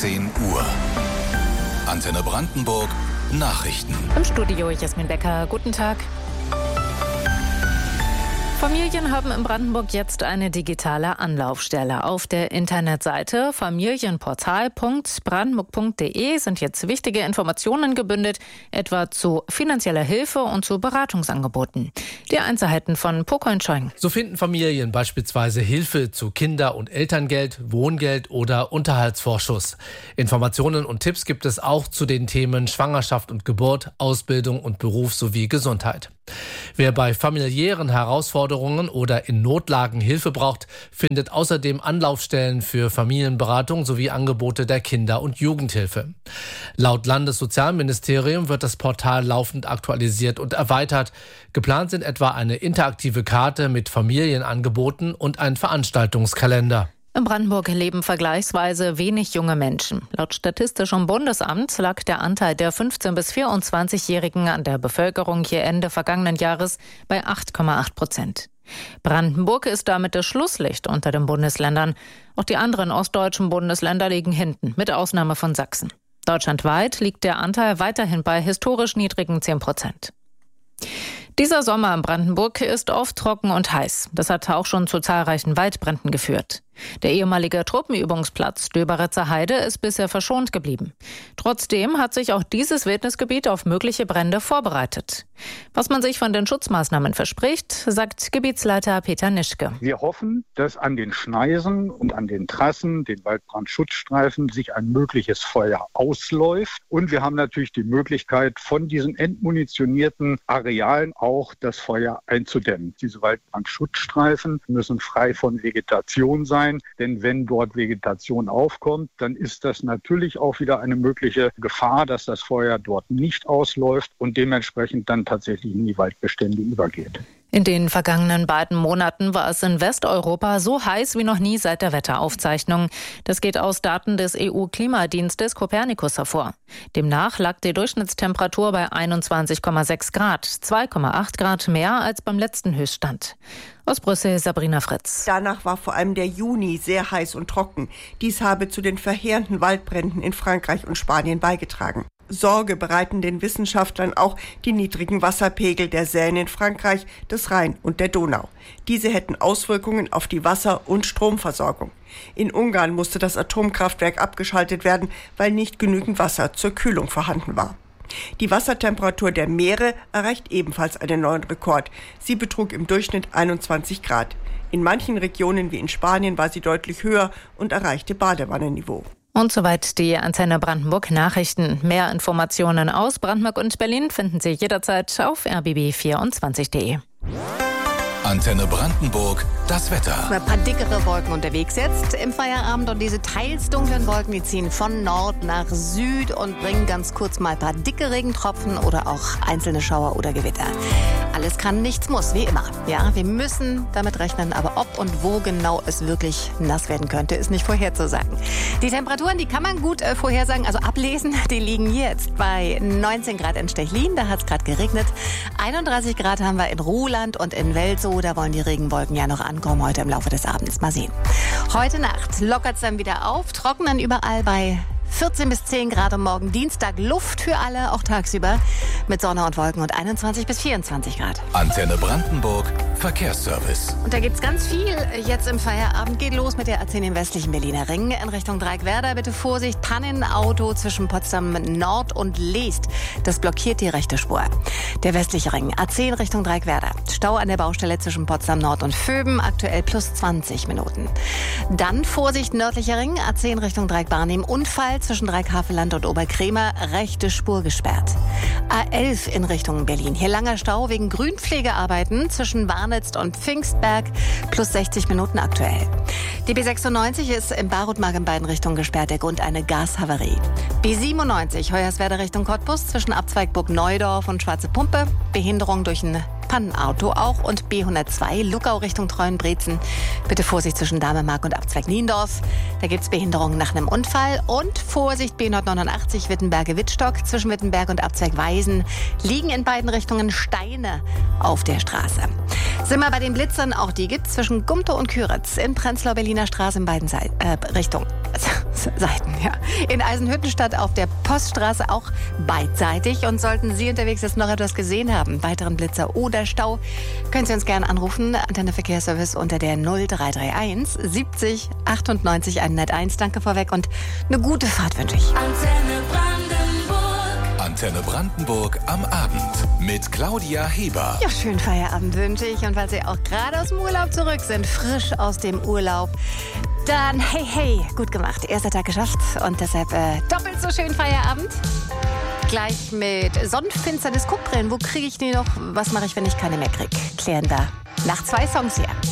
10 Uhr. Antenne Brandenburg Nachrichten. Im Studio Jasmin Becker. Guten Tag. Familien haben in Brandenburg jetzt eine digitale Anlaufstelle. Auf der Internetseite familienportal.brandenburg.de sind jetzt wichtige Informationen gebündelt, etwa zu finanzieller Hilfe und zu Beratungsangeboten. Die Einzelheiten von Pocoin Scheuing. So finden Familien beispielsweise Hilfe zu Kinder- und Elterngeld, Wohngeld oder Unterhaltsvorschuss. Informationen und Tipps gibt es auch zu den Themen Schwangerschaft und Geburt, Ausbildung und Beruf sowie Gesundheit. Wer bei familiären Herausforderungen oder in Notlagen Hilfe braucht, findet außerdem Anlaufstellen für Familienberatung sowie Angebote der Kinder- und Jugendhilfe. Laut Landessozialministerium wird das Portal laufend aktualisiert und erweitert. Geplant sind etwa eine interaktive Karte mit Familienangeboten und ein Veranstaltungskalender. In Brandenburg leben vergleichsweise wenig junge Menschen. Laut Statistischem Bundesamt lag der Anteil der 15- bis 24-Jährigen an der Bevölkerung hier Ende vergangenen Jahres bei 8,8%. Brandenburg ist damit das Schlusslicht unter den Bundesländern. Auch die anderen ostdeutschen Bundesländer liegen hinten, mit Ausnahme von Sachsen. Deutschlandweit liegt der Anteil weiterhin bei historisch niedrigen 10%. Dieser Sommer in Brandenburg ist oft trocken und heiß. Das hat auch schon zu zahlreichen Waldbränden geführt. Der ehemalige Truppenübungsplatz Döberitzer Heide ist bisher verschont geblieben. Trotzdem hat sich auch dieses Wildnisgebiet auf mögliche Brände vorbereitet. Was man sich von den Schutzmaßnahmen verspricht, sagt Gebietsleiter Peter Nischke. Wir hoffen, dass an den Schneisen und an den Trassen, den Waldbrandschutzstreifen, sich ein mögliches Feuer ausläuft. Und wir haben natürlich die Möglichkeit, von diesen entmunitionierten Arealen auch das Feuer einzudämmen. Diese Waldbrandschutzstreifen müssen frei von Vegetation sein. Denn wenn dort Vegetation aufkommt, dann ist das natürlich auch wieder eine mögliche Gefahr, dass das Feuer dort nicht ausläuft und dementsprechend dann tatsächlich in die Waldbestände übergeht. In den vergangenen beiden Monaten war es in Westeuropa so heiß wie noch nie seit der Wetteraufzeichnung. Das geht aus Daten des EU-Klimadienstes Copernicus hervor. Demnach lag die Durchschnittstemperatur bei 21,6 Grad, 2,8 Grad mehr als beim letzten Höchststand. Aus Brüssel Sabrina Fritz. Danach war vor allem der Juni sehr heiß und trocken. Dies habe zu den verheerenden Waldbränden in Frankreich und Spanien beigetragen. Sorge bereiten den Wissenschaftlern auch die niedrigen Wasserpegel der Seine in Frankreich, des Rhein und der Donau. Diese hätten Auswirkungen auf die Wasser- und Stromversorgung. In Ungarn musste das Atomkraftwerk abgeschaltet werden, weil nicht genügend Wasser zur Kühlung vorhanden war. Die Wassertemperatur der Meere erreicht ebenfalls einen neuen Rekord. Sie betrug im Durchschnitt 21 Grad. In manchen Regionen wie in Spanien war sie deutlich höher und erreichte Badewannenniveau. Und soweit die Antenne Brandenburg Nachrichten. Mehr Informationen aus Brandenburg und Berlin finden Sie jederzeit auf rbb24.de. Antenne Brandenburg, das Wetter. Ein paar dickere Wolken unterwegs jetzt im Feierabend und diese teils dunklen Wolken, die ziehen von Nord nach Süd und bringen ganz kurz mal ein paar dicke Regentropfen oder auch einzelne Schauer oder Gewitter. Alles kann, nichts muss, wie immer. Ja, wir müssen damit rechnen, aber ob und wo genau es wirklich nass werden könnte, ist nicht vorherzusagen. Die Temperaturen, die kann man gut vorhersagen, also ablesen. Die liegen jetzt bei 19 Grad in Stechlin, da hat es gerade geregnet. 31 Grad haben wir in Ruhland und in Welzow, da wollen die Regenwolken ja noch ankommen heute im Laufe des Abends. Mal sehen. Heute Nacht lockert es dann wieder auf, trocknen überall bei 14 bis 10 Grad am Morgen Dienstag, Luft für alle, auch tagsüber, mit Sonne und Wolken und 21 bis 24 Grad. Antenne Brandenburg, Verkehrsservice. Und da gibt's ganz viel jetzt im Feierabend. Geht los mit der A10 im westlichen Berliner Ring in Richtung Dreieckwerder. Bitte Vorsicht, Pannenauto zwischen Potsdam Nord und Leest. Das blockiert die rechte Spur. Der westliche Ring, A10 Richtung Dreieckwerder. Stau an der Baustelle zwischen Potsdam Nord und Vöben, aktuell plus 20 Minuten. Dann Vorsicht, nördlicher Ring, A10 Richtung Dreieck-Barnim. Unfall zwischen Dreieck-Havelland und Oberkremer, rechte Spur gesperrt. A11 in Richtung Berlin. Hier langer Stau wegen Grünpflegearbeiten zwischen Warnitz und Pfingstberg, plus 60 Minuten aktuell. Die B96 ist im Barutmark in beiden Richtungen gesperrt, der Grund eine Gashavarie. B97 Hoyerswerda Richtung Cottbus zwischen Abzweig Burg-Neudorf und Schwarze Pumpe, Behinderung durch ein Pannenauto auch, und B102 Luckau Richtung Treuenbrezen. Bitte Vorsicht zwischen Damemark und Abzweig Niendorf. Da gibt es Behinderungen nach einem Unfall. Und Vorsicht B189 Wittenberge-Wittstock zwischen Wittenberg und Abzweig Weisen. Liegen in beiden Richtungen Steine auf der Straße. Sind wir bei den Blitzern, auch die gibt es zwischen Gumtow und Küritz in Prenzlauer Berliner Straße in beiden Richtungen. Seiten, ja. In Eisenhüttenstadt auf der Poststraße auch beidseitig. Und sollten Sie unterwegs jetzt noch etwas gesehen haben, weiteren Blitzer oder Stau, können Sie uns gerne anrufen. Antenne Verkehrsservice unter der 0331 70 98 101. Danke vorweg und eine gute Fahrt wünsche ich. Antenne Brandenburg. Antenne Brandenburg am Abend mit Claudia Heber. Ja, schönen Feierabend wünsche ich. Und weil Sie auch gerade aus dem Urlaub zurück sind, frisch aus dem Urlaub, dann hey, gut gemacht. Erster Tag geschafft und deshalb doppelt so schön Feierabend. Gleich mit Sonnenfinsternis, Guckbrillen. Wo kriege ich die noch? Was mache ich, wenn ich keine mehr kriege? Klären wir nach 2 Songs hier.